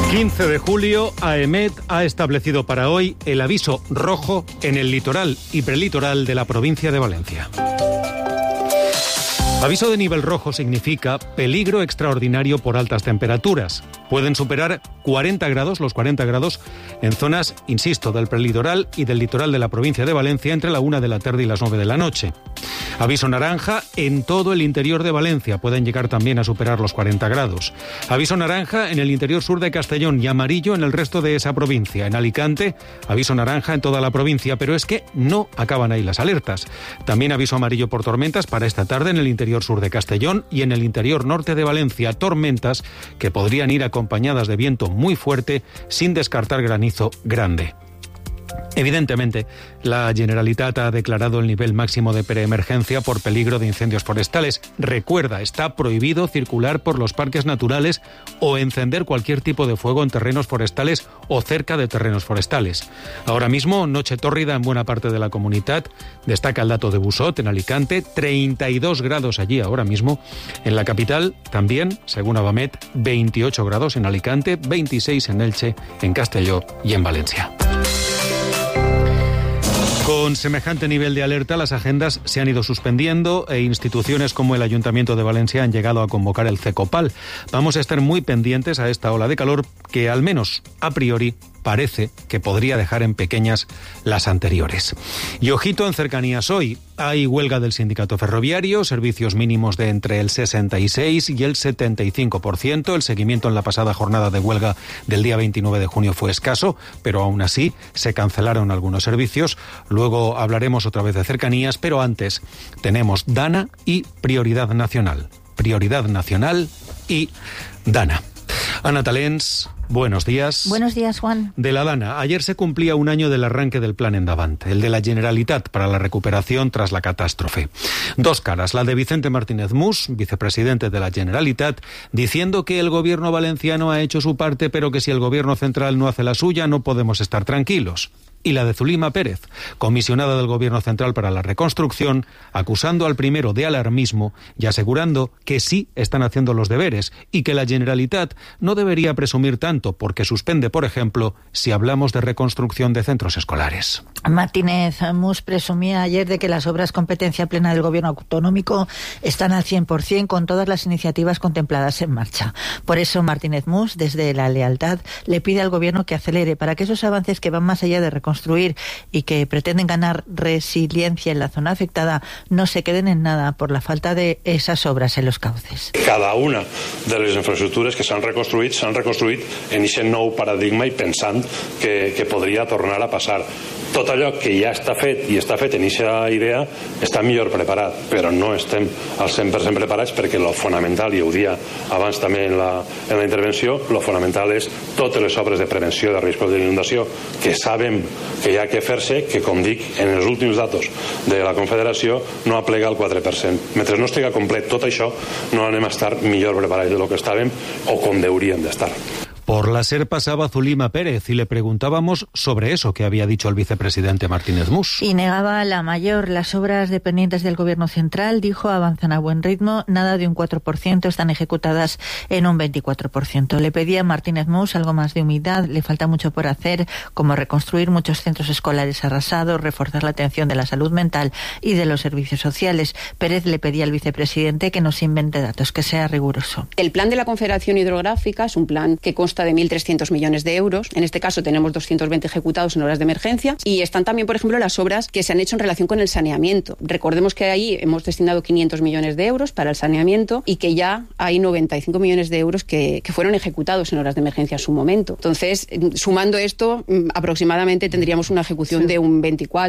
15 de julio, AEMET ha establecido para hoy el aviso rojo en el litoral y prelitoral de la provincia de Valencia. Aviso de nivel rojo significa peligro extraordinario por altas temperaturas. Pueden superar 40 grados, los 40 grados, en zonas, insisto, del prelitoral y del litoral de la provincia de Valencia entre la 1 de la tarde y las 9 de la noche. Aviso naranja en todo el interior de Valencia. Pueden llegar también a superar los 40 grados. Aviso naranja en el interior sur de Castellón y amarillo en el resto de esa provincia. En Alicante, aviso naranja en toda la provincia, pero es que no acaban ahí las alertas. También aviso amarillo por tormentas para esta tarde en el interior sur de Castellón y en el interior norte de Valencia. Tormentas que podrían ir acompañadas de viento muy fuerte, sin descartar granizo grande. Evidentemente, la Generalitat ha declarado el nivel máximo de preemergencia por peligro de incendios forestales. Recuerda, está prohibido circular por los parques naturales o encender cualquier tipo de fuego en terrenos forestales o cerca de terrenos forestales. Ahora mismo, noche tórrida en buena parte de la comunidad. Destaca el dato de Busot, en Alicante, 32 grados allí ahora mismo. En la capital, también, según Avamet, 28 grados en Alicante, 26 en Elche, en Castelló y en Valencia. Con semejante nivel de alerta, las agendas se han ido suspendiendo e instituciones como el Ayuntamiento de Valencia han llegado a convocar el CECOPAL. Vamos a estar muy pendientes a esta ola de calor que, al menos a priori, parece que podría dejar en pequeñas las anteriores. Y ojito en cercanías hoy. Hay huelga del sindicato ferroviario, servicios mínimos de entre el 66 y el 75%. El seguimiento en la pasada jornada de huelga del día 29 de junio fue escaso, pero aún así se cancelaron algunos servicios. Luego hablaremos otra vez de cercanías, pero antes tenemos Dana y Prioridad Nacional. Prioridad Nacional y Dana. Ana Talens, buenos días. Buenos días, Juan. De la Dana, ayer se cumplía un año del arranque del plan Endavant, el de la Generalitat para la recuperación tras la catástrofe. Dos caras, la de Vicente Martínez Mus, vicepresidente de la Generalitat, diciendo que el gobierno valenciano ha hecho su parte, pero que si el gobierno central no hace la suya, no podemos estar tranquilos. Y la de Zulima Pérez, comisionada del Gobierno Central para la Reconstrucción, acusando al primero de alarmismo y asegurando que sí están haciendo los deberes y que la Generalitat no debería presumir tanto porque suspende, por ejemplo, si hablamos de reconstrucción de centros escolares. Martínez Mus presumía ayer de que las obras competencia plena del Gobierno autonómico están al 100% con todas las iniciativas contempladas en marcha. Por eso Martínez Mus, desde la lealtad, le pide al Gobierno que acelere para que esos avances que van más allá de reconstruir y que pretenden ganar resiliencia en la zona afectada no se queden en nada por la falta de esas obras en los cauces. Cada una de les infraestructures que s'han reconstruït en aquest nou paradigma i pensant que podria tornar a passar. Tot allò que ja està fet i està fet en aquesta idea està millor preparat, però no estem al 100% preparats perquè lo fonamental, i ho dia abans també en la intervenció, lo fonamental és totes les obres de prevenció de riscos d'inundació que sabem que hi ha que fer-se, que com dic, en els últims datos de la Confederació no aplega el 4%. Mentre no estigui complet tot això, no anem a estar millor preparats de lo que estàvem o com hauríem d'estar. Por la SER pasaba Zulima Pérez y le preguntábamos sobre eso que había dicho el vicepresidente Martínez Mus. Y negaba la mayor. Las obras dependientes del Gobierno central, dijo, avanzan a buen ritmo, nada de un 4%, están ejecutadas en un 24%. Le pedía a Martínez Mus algo más de humildad, le falta mucho por hacer, como reconstruir muchos centros escolares arrasados, reforzar la atención de la salud mental y de los servicios sociales. Pérez le pedía al vicepresidente que no se invente datos, que sea riguroso. El plan de la Confederación Hidrográfica es un plan que consta de 1.300 millones de euros. En este caso tenemos 220 ejecutados en obras de emergencia y están también, por ejemplo, las obras que se han hecho en relación con el saneamiento. Recordemos que ahí hemos destinado 500 millones de euros para el saneamiento y que ya hay 95 millones de euros que fueron ejecutados en obras de emergencia en su momento. Entonces, sumando esto, aproximadamente tendríamos una ejecución de un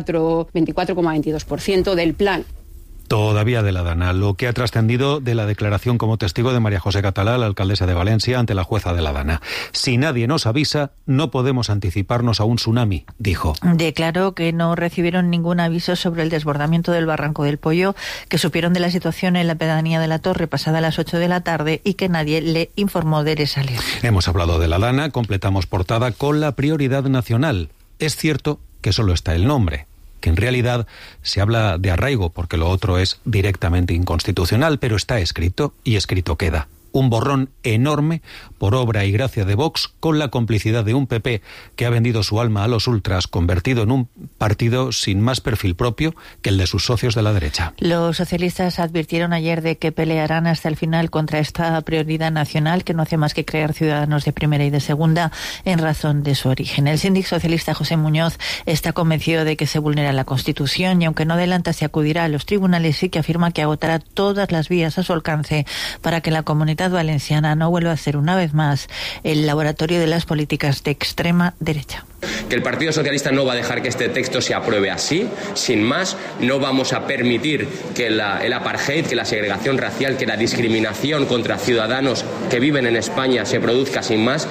24,22% del plan. Todavía de la Dana, lo que ha trascendido de la declaración como testigo de María José Catalá, la alcaldesa de Valencia, ante la jueza de la Dana. Si nadie nos avisa, no podemos anticiparnos a un tsunami, dijo. Declaró que no recibieron ningún aviso sobre el desbordamiento del Barranco del Pollo, que supieron de la situación en la pedanía de la Torre pasada a las 8 de la tarde y que nadie le informó de esa alerta. Hemos hablado de la Dana, completamos portada con la prioridad nacional. Es cierto que solo está el nombre, que en realidad se habla de arraigo porque lo otro es directamente inconstitucional, pero está escrito y escrito queda. Un borrón enorme por obra y gracia de Vox, con la complicidad de un PP que ha vendido su alma a los ultras, convertido en un partido sin más perfil propio que el de sus socios de la derecha. Los socialistas advirtieron ayer de que pelearán hasta el final contra esta prioridad nacional que no hace más que crear ciudadanos de primera y de segunda en razón de su origen. El síndic socialista José Muñoz está convencido de que se vulnera la Constitución y, aunque no adelanta si acudirá a los tribunales, sí que afirma que agotará todas las vías a su alcance para que la Comunidad Valenciana no vuelva a ser una vez más el laboratorio de las políticas de extrema derecha. Que el Partido Socialista no va a dejar que este texto se apruebe así, sin más. No vamos a permitir que el apartheid, que la segregación racial, que la discriminación contra ciudadanos que viven en España se produzca sin más,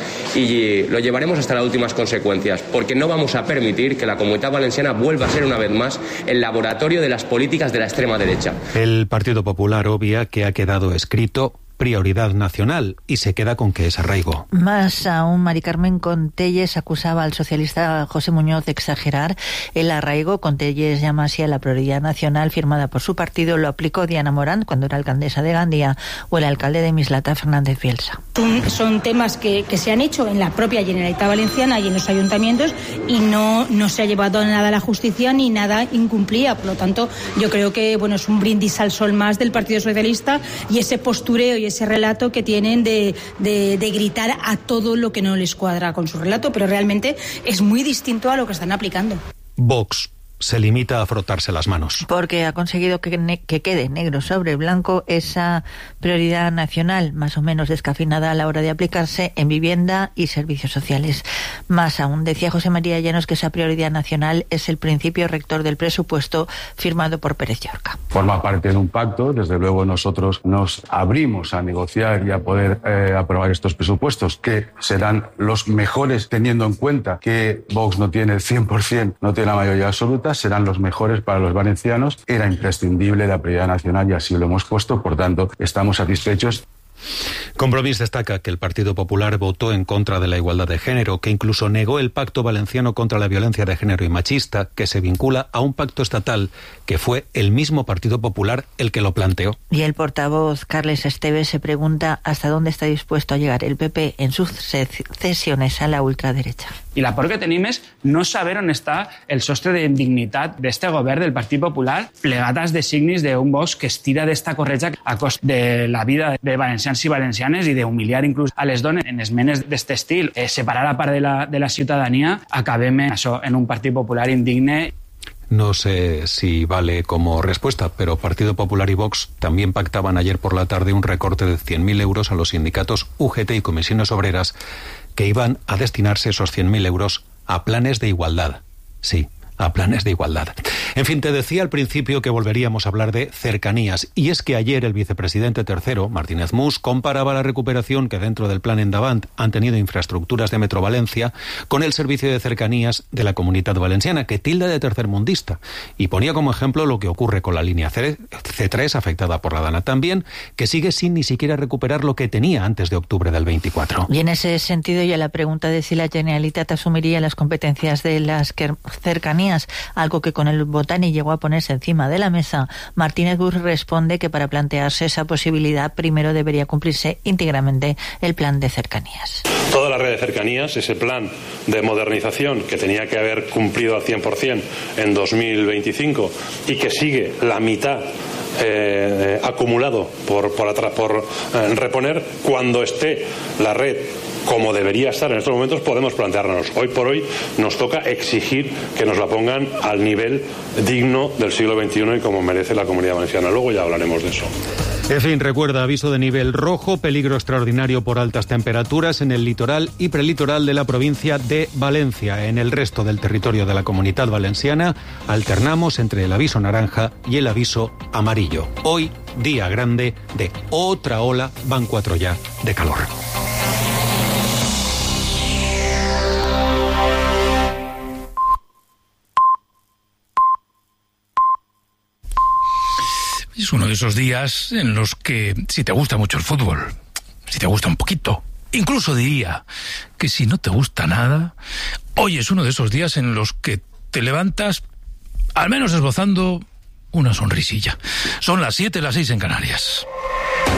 y lo llevaremos hasta las últimas consecuencias, porque no vamos a permitir que la Comunidad Valenciana vuelva a ser una vez más el laboratorio de las políticas de la extrema derecha. El Partido Popular obvia que ha quedado escrito prioridad nacional y se queda con que es arraigo. Más aún, Mari Carmen Contelles acusaba al socialista José Muñoz de exagerar el arraigo. Contelles llama así a la prioridad nacional firmada por su partido. Lo aplicó Diana Morán cuando era alcaldesa de Gandía o el alcalde de Mislata, Fernández Bielsa. Son temas que se han hecho en la propia Generalitat Valenciana y en los ayuntamientos y no se ha llevado nada a la justicia ni nada incumplía. Por lo tanto, yo creo que es un brindis al sol más del Partido Socialista y ese postureo y ese relato que tienen de gritar a todo lo que no les cuadra con su relato, pero realmente es muy distinto a lo que están aplicando. Vox se limita a frotarse las manos. Porque ha conseguido que quede negro sobre blanco esa prioridad nacional, más o menos descafeinada a la hora de aplicarse en vivienda y servicios sociales. Más aún, decía José María Llanos que esa prioridad nacional es el principio rector del presupuesto firmado por Pérez Llorca. Forma parte de un pacto, desde luego nosotros nos abrimos a negociar y a poder aprobar estos presupuestos, que serán los mejores teniendo en cuenta que Vox no tiene el 100%, no tiene la mayoría absoluta, serán los mejores para los valencianos. Era imprescindible la prioridad nacional y así lo hemos puesto, por tanto, estamos satisfechos. Compromís destaca que el Partido Popular votó en contra de la igualdad de género, que incluso negó el Pacto Valenciano contra la Violencia de Género y Machista, que se vincula a un pacto estatal que fue el mismo Partido Popular el que lo planteó. Y el portavoz Carles Esteve se pregunta hasta dónde está dispuesto a llegar el PP en sus cesiones a la ultraderecha. I la por que tenim és no saber on està el sostre d'indignitat d'este govern del Partit Popular, plegat als designis d'un Vox que es tira d'esta corretja a cost de la vida de valencians i valencianes i d'humiliar inclús a les dones en esmenes d'este estil. Separar a part de la ciutadania, acabem això, en un Partit Popular indigne. No sé si vale como respuesta, pero Partido Popular y Vox también pactaban ayer por la tarde un recorte de 100.000 euros a los sindicatos UGT y Comisiones Obreras, que iban a destinarse esos 100.000 euros a planes de igualdad. Sí, a planes de igualdad. En fin, te decía al principio que volveríamos a hablar de cercanías, y es que ayer el vicepresidente tercero, Martínez Mus, comparaba la recuperación que dentro del plan Endavant han tenido infraestructuras de Metro Valencia con el servicio de cercanías de la Comunitat Valenciana, que tilda de tercermundista, y ponía como ejemplo lo que ocurre con la línea C3, afectada por la Dana también, que sigue sin ni siquiera recuperar lo que tenía antes de octubre del 24. Y en ese sentido, y a la pregunta de si la Generalitat asumiría las competencias de las cercanías, algo que con el Botani llegó a ponerse encima de la mesa, Martínez Mus responde que para plantearse esa posibilidad primero debería cumplirse íntegramente el plan de cercanías. Toda la red de cercanías, ese plan de modernización que tenía que haber cumplido al 100% en 2025 y que sigue la mitad acumulado por reponer, cuando esté la red como debería estar en estos momentos, podemos plantearnos. Hoy por hoy nos toca exigir que nos la pongan al nivel digno del siglo XXI y como merece la Comunidad Valenciana. Luego ya hablaremos de eso. En fin, recuerda, aviso de nivel rojo, peligro extraordinario por altas temperaturas en el litoral y prelitoral de la provincia de Valencia. En el resto del territorio de la Comunitat Valenciana alternamos entre el aviso naranja y el aviso amarillo. Hoy, día grande de otra ola, van 4 ya, de calor. Es uno de esos días en los que, si te gusta mucho el fútbol, si te gusta un poquito, incluso diría que si no te gusta nada, hoy es uno de esos días en los que te levantas, al menos esbozando una sonrisilla. Son las 7, las 6 en Canarias.